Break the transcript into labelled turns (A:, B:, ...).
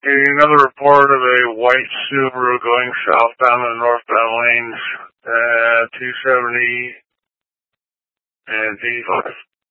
A: Getting another report of a white Subaru going southbound the northbound lanes at 270 and 85.